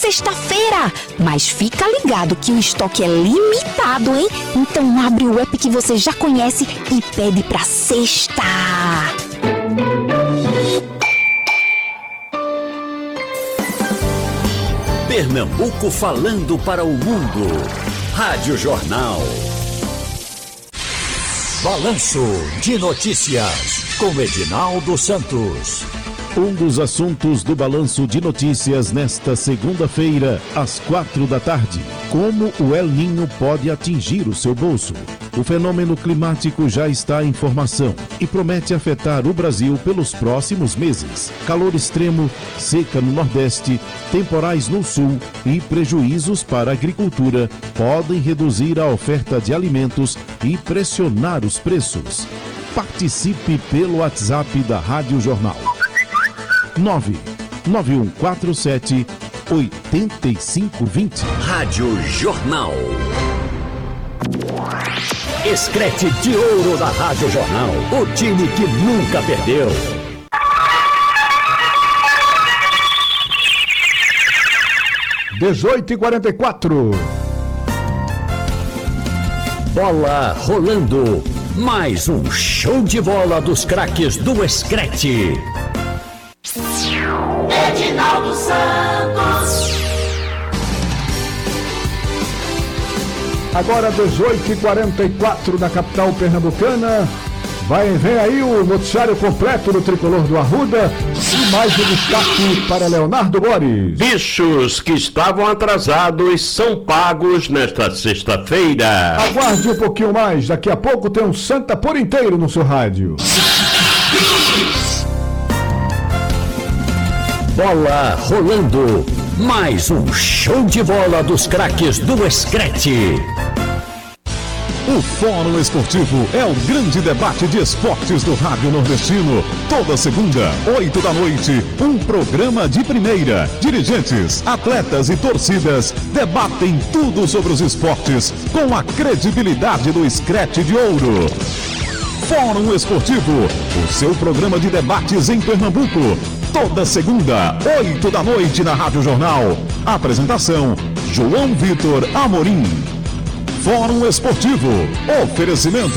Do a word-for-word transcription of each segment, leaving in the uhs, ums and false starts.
sexta-feira. Mas fica ligado que o estoque é limitado, hein? Então abre o app que você já conhece e pede pra sexta. Pernambuco falando para o mundo. Rádio Jornal. Balanço de Notícias, com Edinaldo Santos. Um dos assuntos do Balanço de Notícias nesta segunda-feira, às quatro da tarde. Como o El Niño pode atingir o seu bolso? O fenômeno climático já está em formação e promete afetar o Brasil pelos próximos meses. Calor extremo, seca no Nordeste, temporais no Sul e prejuízos para a agricultura podem reduzir a oferta de alimentos e pressionar os preços. Participe pelo WhatsApp da Rádio Jornal. nove nove um quatro sete oito cinco dois zero. Rádio Jornal. Escrete de ouro da Rádio Jornal. O time que nunca perdeu. dezoito e quarenta e quatro. Bola rolando. Mais um show de bola dos craques do Escrete. Edinaldo Santos. Agora dezoito e quarenta e quatro na capital pernambucana. Vai, vem aí o noticiário completo do Tricolor do Arruda e mais um destaque para Leonardo Boris. Bichos que estavam atrasados são pagos nesta sexta-feira. Aguarde um pouquinho mais, daqui a pouco tem um Santa por inteiro no seu rádio. Bola rolando. Mais um show de bola dos craques do Escrete. O Fórum Esportivo é o grande debate de esportes do Rádio Nordestino. Toda segunda, oito da noite, um programa de primeira. Dirigentes, atletas e torcidas debatem tudo sobre os esportes com a credibilidade do Escrete de Ouro. Fórum Esportivo, o seu programa de debates em Pernambuco. Toda segunda, oito da noite na Rádio Jornal. Apresentação, João Vitor Amorim. Fórum Esportivo. Oferecimento.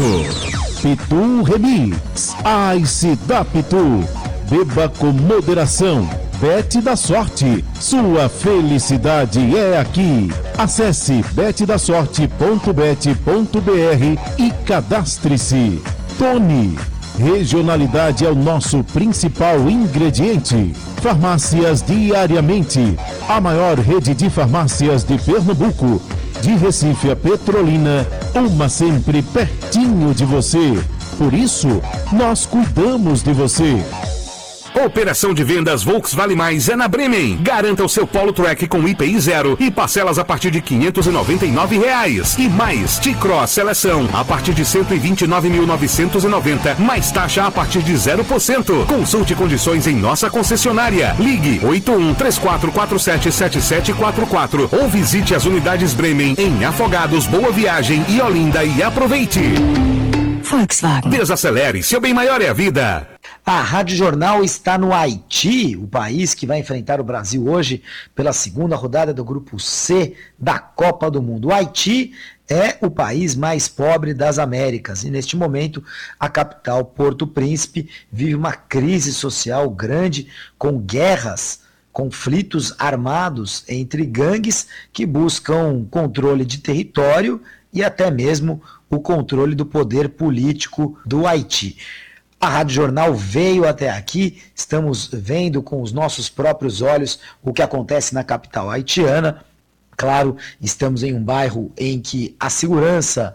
Pitu Remix. Ice da Pitu. Beba com moderação. Bet da Sorte. Sua felicidade é aqui. Acesse bet da sorte ponto bet ponto b r e cadastre-se. Tony. Regionalidade é o nosso principal ingrediente. Farmácias Diariamente. A maior rede de farmácias de Pernambuco. De Recife a Petrolina, uma sempre pertinho de você. Por isso, nós cuidamos de você. Operação de vendas Volks Vale Mais é na Bremen. Garanta o seu Polo Track com I P I zero e parcelas a partir de quinhentos e noventa e nove reais. E mais T-Cross Seleção a partir de cento e vinte e nove mil novecentos e noventa, mais taxa a partir de zero por cento. Consulte condições em nossa concessionária. Ligue oito um três quatro quatro sete sete sete quatro quatro ou visite as unidades Bremen em Afogados, Boa Viagem e Olinda e aproveite. Volkswagen. Desacelere, seu bem maior é a vida. A Rádio Jornal está no Haiti, o país que vai enfrentar o Brasil hoje pela segunda rodada do Grupo C da Copa do Mundo. O Haiti é o país mais pobre das Américas e, neste momento, a capital, Porto Príncipe, vive uma crise social grande com guerras, conflitos armados entre gangues que buscam controle de território e até mesmo o controle do poder político do Haiti. A Rádio Jornal veio até aqui, estamos vendo com os nossos próprios olhos o que acontece na capital haitiana. Claro, estamos em um bairro em que a segurança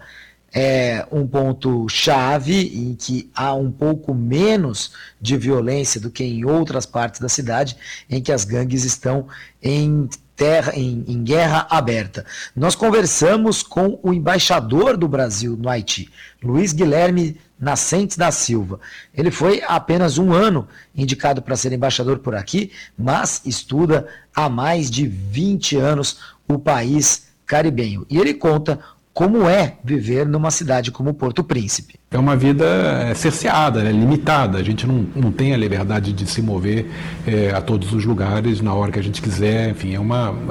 é um ponto-chave, em que há um pouco menos de violência do que em outras partes da cidade, em que as gangues estão em terra, em, em guerra aberta. Nós conversamos com o embaixador do Brasil no Haiti, Luiz Guilherme Nascentes da Silva. Ele foi há apenas um ano indicado para ser embaixador por aqui, mas estuda há mais de vinte anos o país caribenho. E ele conta como é viver numa cidade como Porto Príncipe. É uma vida cerceada, né, limitada. A gente não, não tem a liberdade de se mover é, a todos os lugares, na hora que a gente quiser. Enfim, é uma...